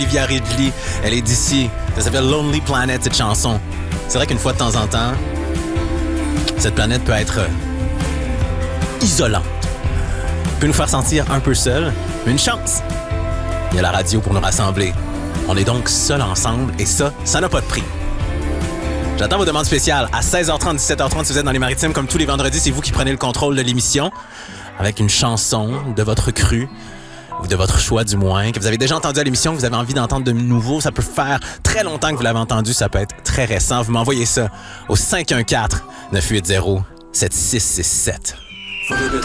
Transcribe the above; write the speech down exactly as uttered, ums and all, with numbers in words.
Olivia Ridley, elle est d'ici. Ça s'appelle Lonely Planet, cette chanson. C'est vrai qu'une fois de temps en temps, cette planète peut être isolante. Peut nous faire sentir un peu seul, mais une chance. Il y a la radio pour nous rassembler. On est donc seuls ensemble et ça, ça n'a pas de prix. J'attends vos demandes spéciales à seize heures trente, dix-sept heures trente si vous êtes dans les Maritimes. Comme tous les vendredis, c'est vous qui prenez le contrôle de l'émission avec une chanson de votre cru ou de votre choix du moins, que vous avez déjà entendu à l'émission, que vous avez envie d'entendre de nouveau. Ça peut faire très longtemps que vous l'avez entendu, ça peut être très récent. Vous m'envoyez ça au cinq un quatre, neuf huit zéro, sept six six sept.